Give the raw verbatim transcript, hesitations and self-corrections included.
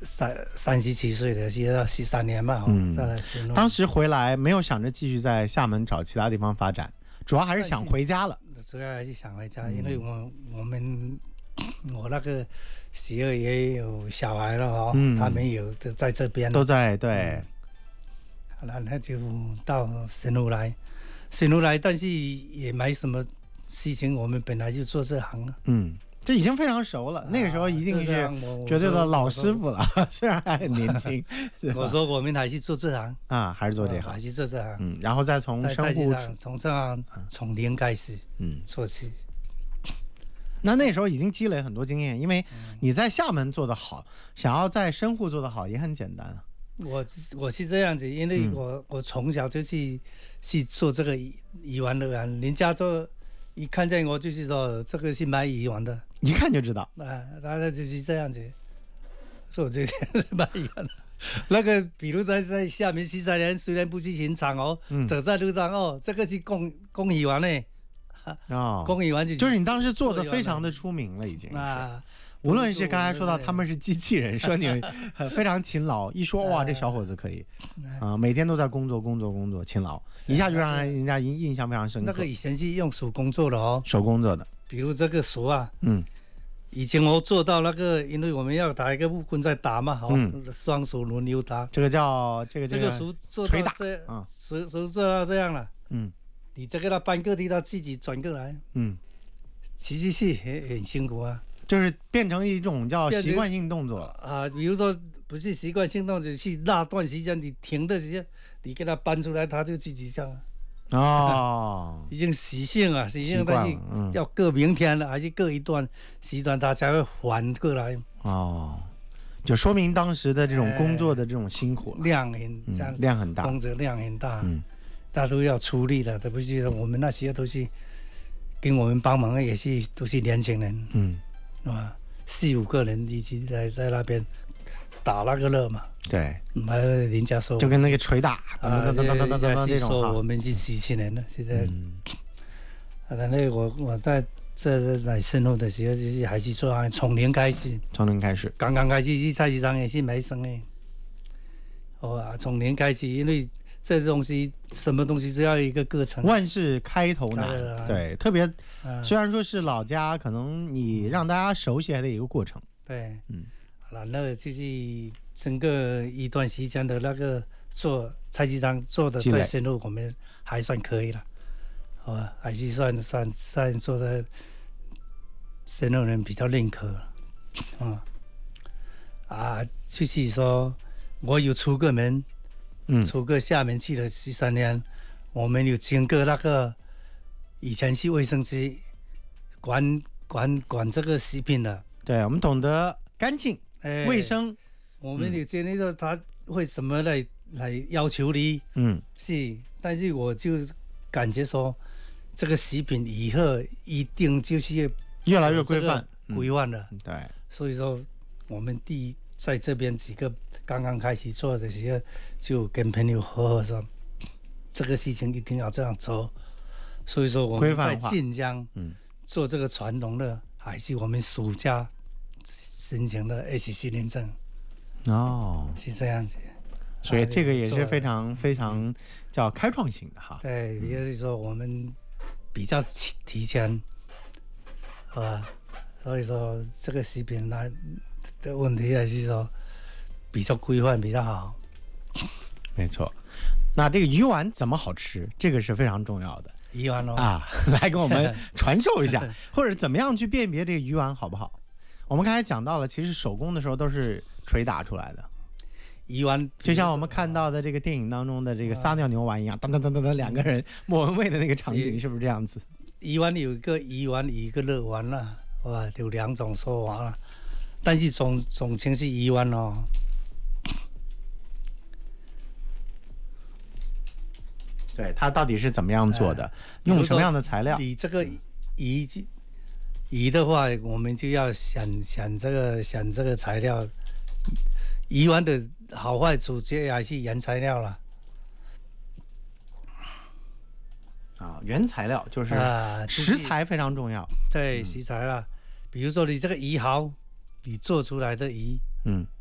三三十七岁的，是到十三年嘛。嗯， 当时回来没有想着继续在厦门找其他地方发展，主要还是想回家了。 主要还是想回家，嗯、因为我我们我那个媳妇也有小孩了哦，嗯、他们有的在这边， 都在对。 嗯、那那就到神湖来，神湖来，但是也没什么事情，我们本来就做这行了。 嗯。这已经非常熟了，那个时候一定是绝对的老师傅了，虽然还很年轻。 我说我们还是做这行啊，还是做这行， 还是做这行。 嗯，然后再从生户从这样从零开始，嗯，做起。 那那时候已经积累很多经验，因为你在厦门做得好，想要在生户做得好也很简单啊。 我我是这样子，因为我、嗯、我从小就去去做这个鱼丸的丸，人家做一看见我就是说这个是卖鱼丸的。 一看就知道啊，大概就是这样子。所以我觉得蛮一样的。那个，比如在在厦门十三年，虽然不去刑场哦，嗯、走在路上哦，这个是供供鱼丸呢。 哦， 供鱼丸就是你当时做的非常的出名了，已经啊。无论是刚才说到他们是机器人，说你非常勤劳，一说哇，这小伙子可以啊，每天都在工作工作工作，勤劳，一下就让人家印印象非常深刻。 那个以前是用手工做的哦， 手工做的。 比如这个熟啊，嗯，以前我做到那个，因为我们要打一个木棍在打嘛，好、嗯，双手轮流打， 这个叫这个这个熟做捶打啊，熟熟做到这样了，嗯，你这个它搬个地，它自己转过来，嗯，其实是很很辛苦啊， 就是变成一种叫习惯性动作啊，比如说不是习惯性动作，是那段时间你停的时间，你给它搬出来，它就自己这样。哦，已经习性啊，习性，但是要过明天了，还是过一段时段，它才会缓过来。 哦，就说明当时的这种工作的这种辛苦， 量很、 嗯、量很大， 工作量很大，嗯，大家都要出力的，对不起，我们那些都是跟我们帮忙的，也是都是年轻人，嗯，是吧？四五个人一起在在那边打那个乐嘛。 对， 还人家说就跟那个捶打，等等等等等等等这种说我们是机器人了，现在。嗯。啊，那我我在这来生活的时候，就是还是说从零开始。 从零开始。 刚刚开始去菜市场也是没生意。哦啊，从零开始，因为这东西什么东西只要一个过程。 万事开头难，对，特别、嗯、虽然说是老家，可能你让大家熟悉还得有一个过程。 对，嗯。好了，那就是整个一段时间的那个做菜市场做的对深入，我们还算可以了，好吧，还是算算算做的深入人比较认可，啊、嗯、啊，就是说我有出过门，嗯，出过厦门去了十三年，我们有经过那个以前是卫生局管管管这个食品的， 对，我们懂得干净。卫生， 欸、我们有建议说他会怎么来、嗯、来要求你，嗯，是，但是我就感觉说，这个食品以后一定就是越来越规范， 规范了、 嗯，对， 所以说我们第一在这边几个刚刚开始做的时候，就跟朋友合伙说，这个事情一定要这样做，所以说我们在晋江，嗯，做这个传统的还是我们暑假。申请的 H C 认证哦，是这样子， 所以这个也是非常非常叫开创性的哈。 对，比如说我们比较提前，好吧？所以说这个食品它的问题还是说比较规范比较好。 没错，那这个鱼丸怎么好吃？这个是非常重要的。 鱼丸哦啊，来给我们传授一下，或者怎么样去辨别这个鱼丸好不好？我们刚才讲到了，其实手工的时候都是捶打出来的， 鱼丸就像我们看到的这个电影当中的这个撒尿牛丸一样，噔噔噔噔噔，两个人莫文蔚的那个场景，是不是这样子？ 鱼丸有一个鱼丸，一个肉丸啦，哇，有两种说法啦，但是总总称是鱼丸哦。 对，它到底是怎么样做的？呃、用什么样的材料？ 你这个鱼。鱼的话，我们就要想想这个想这个材料，鱼丸的好坏主角还是原材料啦。 啊，原材料就是食材非常重要。 啊、对，食材啦，比如说你这个鱼蚝，你做出来的鱼，嗯，